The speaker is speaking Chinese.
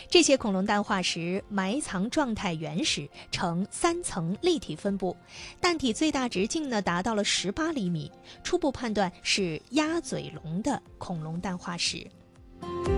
这些恐龙蛋化石埋藏状态原始，呈3层立体分布，蛋体最大直径呢达到了18厘米，初步判断是鸭嘴龙的恐龙蛋化石。